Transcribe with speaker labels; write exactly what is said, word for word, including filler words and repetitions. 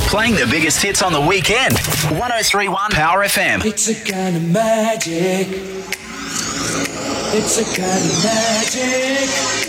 Speaker 1: Playing the biggest hits on the weekend. one oh three point one Power F M.
Speaker 2: It's a kind of magic. It's a kind of magic.